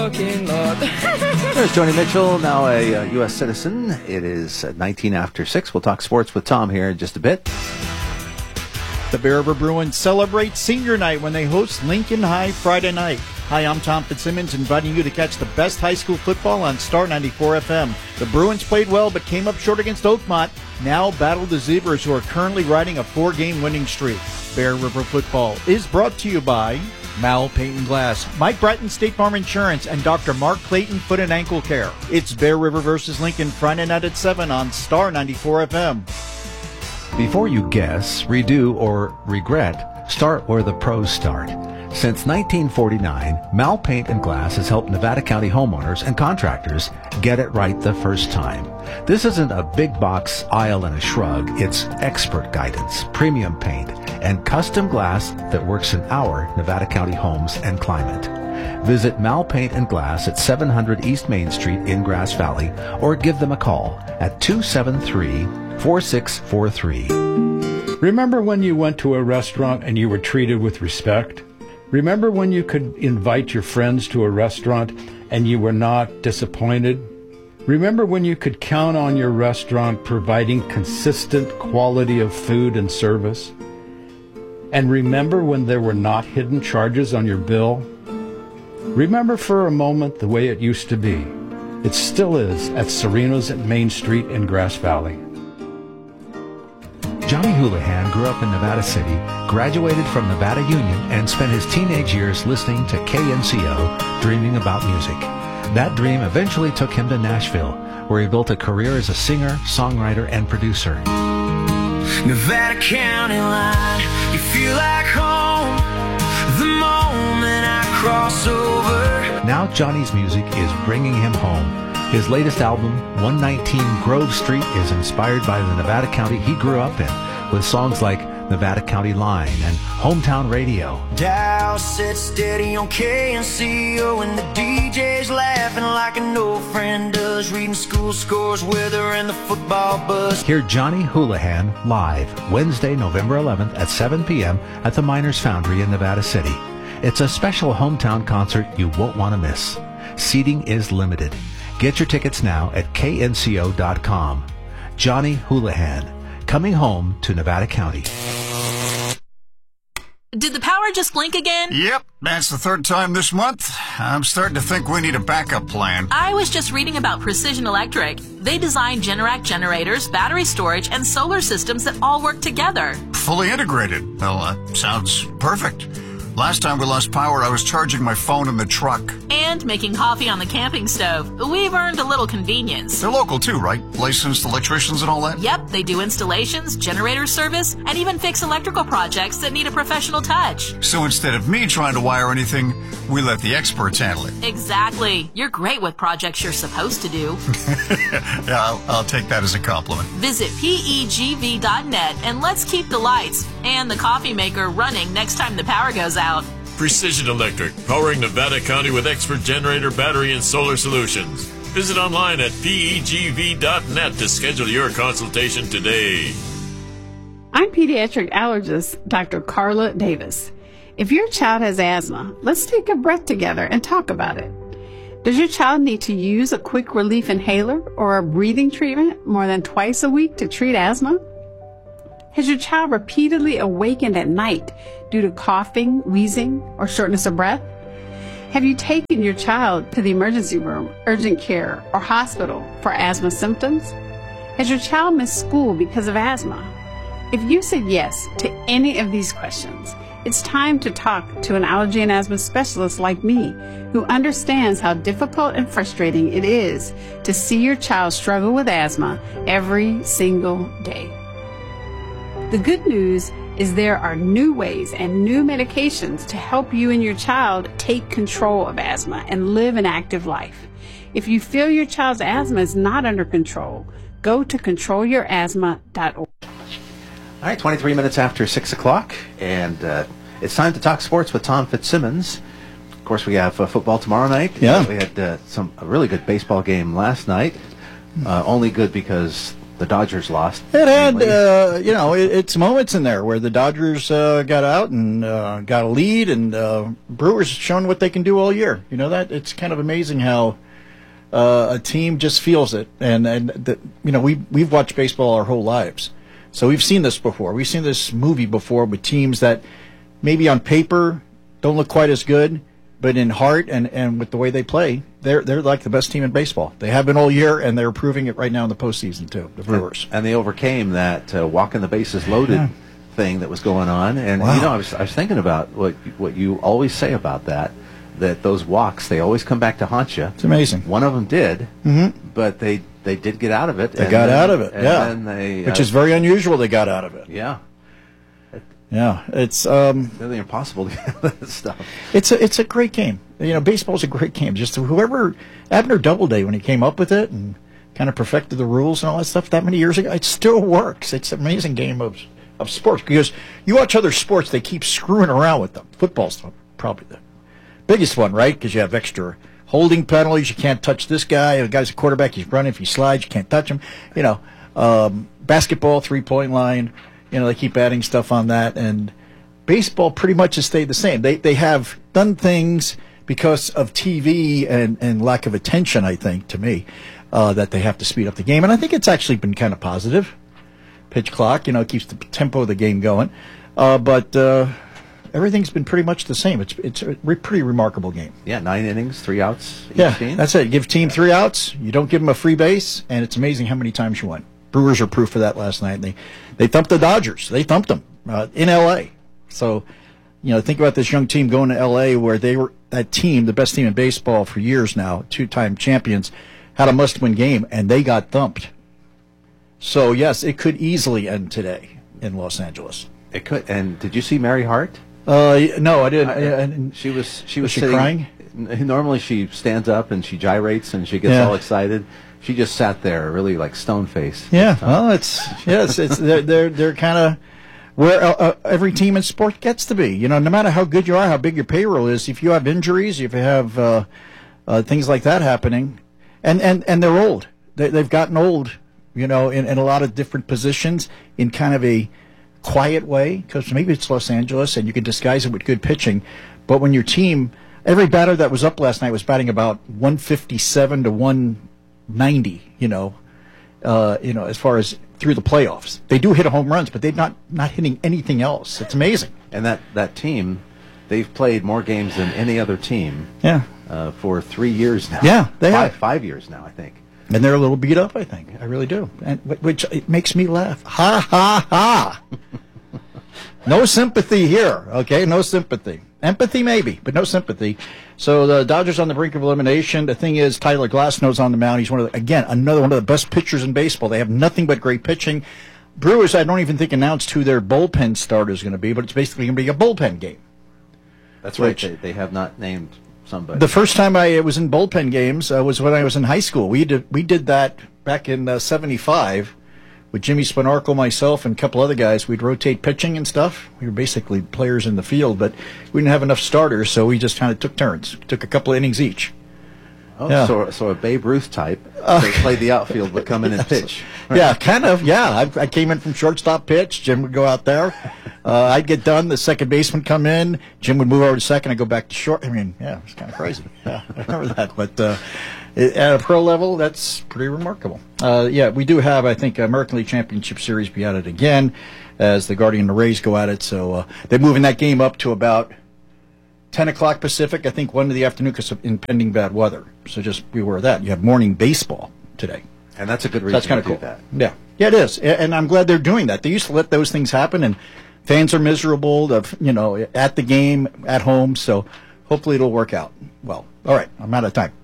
parking lot. There's Joni Mitchell, now a U.S. citizen. It is 19 after 6. We'll talk sports with Tom here in just a bit. The Bear River Bruins celebrate senior night when they host Lincoln High Friday night. Hi, I'm Tom Fitzsimmons, inviting you to catch the best high school football on Star 94 FM. The Bruins played well but came up short against Oakmont. Now battle the Zebras, who are currently riding a 4-game winning streak. Bear River Football is brought to you by Mal Paint and Glass, Mike Bratton State Farm Insurance, and Dr. Mark Clayton Foot and Ankle Care. It's Bear River versus Lincoln Friday night at 7 on Star 94 FM. Before you guess, redo, or regret, start where the pros start. Since 1949, Mal Paint and Glass has helped Nevada County homeowners and contractors get it right the first time. This isn't a big box aisle and a shrug. It's expert guidance, premium paint, and custom glass that works in our Nevada County homes and climate. Visit Mal Paint and Glass at 700 East Main Street in Grass Valley, or give them a call at 273-4643. Remember when you went to a restaurant and you were treated with respect? Remember when you could invite your friends to a restaurant and you were not disappointed? Remember when you could count on your restaurant providing consistent quality of food and service? And remember when there were not hidden charges on your bill? Remember for a moment the way it used to be. It still is at Serena's at Main Street in Grass Valley. Johnny Houlihan grew up in Nevada City, graduated from Nevada Union, and spent his teenage years listening to KNCO, dreaming about music. That dream eventually took him to Nashville, where he built a career as a singer, songwriter, and producer. Nevada County line, you feel like home the moment I cross over. Now Johnny's music is bringing him home. His latest album, 119 Grove Street, is inspired by the Nevada County he grew up in, with songs like Nevada County Line and Hometown Radio. Dial set steady on KNCO, and the DJ's laughing like an old friend does, reading school scores, weather, and the football bus. Hear Johnny Houlihan live Wednesday, November 11th at 7 p.m. at the Miners Foundry in Nevada City. It's a special hometown concert you won't want to miss. Seating is limited. Get your tickets now at knco.com. Johnny Houlihan, coming home to Nevada County. Did the power just blink again? Yep, that's the third time this month. I'm starting to think we need a backup plan. I was just reading about Precision Electric. They design Generac generators, battery storage, and solar systems that all work together. Fully integrated. Well, sounds perfect. Last time we lost power, I was charging my phone in the truck. And making coffee on the camping stove. We've earned a little convenience. They're local too, right? Licensed electricians and all that? Yep, they do installations, generator service, and even fix electrical projects that need a professional touch. So instead of me trying to wire anything, we let the experts handle it. Exactly. You're great with projects you're supposed to do. Yeah, I'll take that as a compliment. Visit PEGV.net and let's keep the lights and the coffee maker running next time the power goes out. Precision Electric, powering Nevada County with expert generator, battery, and solar solutions. Visit online at PEGV.net to schedule your consultation today. I'm pediatric allergist Dr. Carla Davis. If your child has asthma, let's take a breath together and talk about it. Does your child need to use a quick relief inhaler or a breathing treatment more than twice a week to treat asthma? Has your child repeatedly awakened at night due to coughing, wheezing, or shortness of breath? Have you taken your child to the emergency room, urgent care, or hospital for asthma symptoms? Has your child missed school because of asthma? If you said yes to any of these questions, it's time to talk to an allergy and asthma specialist like me, who understands how difficult and frustrating it is to see your child struggle with asthma every single day. The good news is there are new ways and new medications to help you and your child take control of asthma and live an active life. If you feel your child's asthma is not under control, go to controlyourasthma.org. All right, 23 minutes after 6 o'clock, and it's time to talk sports with Tom Fitzsimmons. Of course, we have football tomorrow night. Yeah. We had a really good baseball game last night. Only good because the Dodgers lost. It had, it's moments in there where the Dodgers got out and got a lead, and Brewers shown what they can do all year. You know that? It's kind of amazing how a team just feels it. We've watched baseball our whole lives. So we've seen this before. We've seen this movie before with teams that maybe on paper don't look quite as good, but in heart and with the way they play, they're like the best team in baseball. They have been all year, and they're proving it right now in the postseason too. The Brewers, and they overcame that walking the bases loaded thing that was going on. And I was thinking about what you always say about that those walks, they always come back to haunt you. It's amazing. One of them did, but they did get out of it. They got out of it, which is very unusual. They got out of it. Yeah. Yeah, it's really impossible to get that stuff. It's a great game. Baseball's a great game. Just whoever Abner Doubleday, when he came up with it and kind of perfected the rules and all that stuff that many years ago, it still works. It's an amazing game of sports, because you watch other sports, they keep screwing around with them. Football's probably the biggest one, right? Because you have extra holding penalties. You can't touch this guy. The guy's a quarterback. He's running. If he slides, you can't touch him. Basketball, 3-point line. They keep adding stuff on that, and baseball pretty much has stayed the same. They have done things because of TV and lack of attention, I think, to me, that they have to speed up the game. And I think it's actually been kind of positive. Pitch clock, keeps the tempo of the game going. But everything's been pretty much the same. It's a pretty remarkable game. Yeah, 9 innings, 3 outs each team. That's it. Give team 3 outs. You don't give them a free base, and it's amazing how many times you win. Brewers are proof of that last night. They thumped the Dodgers. They thumped them in L.A. So, think about this young team going to L.A. where they were that team, the best team in baseball for years now, 2-time champions, had a must-win game, and they got thumped. So, yes, it could easily end today in Los Angeles. It could. And did you see Mary Hart? No, I didn't. She was she crying? Normally she stands up and she gyrates and she gets all excited. She just sat there, really like stone faced. Yeah, well, they're kind of where every team in sport gets to be. No matter how good you are, how big your payroll is, if you have injuries, if you have things like that happening, and they're old. They've gotten old, in a lot of different positions in kind of a quiet way, because maybe it's Los Angeles and you can disguise it with good pitching, but when your team, every batter that was up last night was batting about 157 to 190, as far as through the playoffs. They do hit home runs, but they're not hitting anything else. It's amazing. And that team, they've played more games than any other team. Yeah. For 3 years now. Yeah, they have 5 years now, I think. And they're a little beat up, I think. I really do. And which it makes me laugh. Ha ha ha. No sympathy here. Okay, no sympathy. Empathy maybe, but no sympathy. So the Dodgers on the brink of elimination. The thing is, Tyler Glasnow's on the mound. He's another one of the best pitchers in baseball. They have nothing but great pitching. Brewers, I don't even think announced who their bullpen starter is going to be, but it's basically going to be a bullpen game. That's right. They have not named somebody. The first time I was in bullpen games was when I was in high school. We did that back in '75. With Jimmy Spanarkel, myself, and a couple other guys. We'd rotate pitching and stuff. We were basically players in the field, but we didn't have enough starters, so we just kind of took turns. Took a couple of innings each. Oh, yeah. So a Babe Ruth type. They played the outfield, but come in and pitch. Right? Yeah, kind of. Yeah, I came in from shortstop pitch. Jim would go out there. I'd get done. The second baseman come in. Jim would move over to second. I'd go back to short. I mean, yeah, it was kind of crazy. Yeah, I remember that. But at a pro level, that's pretty remarkable. We do have, I think, American League Championship Series be at it again as the Guardian and the Rays go at it. So they're moving that game up to about 10 o'clock Pacific, I think 1 in the afternoon because of impending bad weather. So just be aware of that. You have morning baseball today. And that's a good reason to do cool. that. Yeah, it is. And I'm glad they're doing that. They used to let those things happen, and fans are miserable at the game, at home. So hopefully it'll work out well. All right, I'm out of time.